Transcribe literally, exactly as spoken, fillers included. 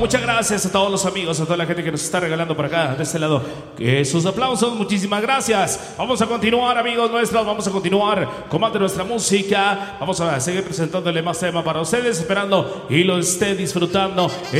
muchas gracias a todos los amigos, a toda la gente que nos está regalando por acá, de este lado. Que sus aplausos, muchísimas gracias. Vamos a continuar, amigos nuestros, vamos a continuar con más de nuestra música. Vamos a seguir presentándole más tema para ustedes, esperando y lo esté disfrutando.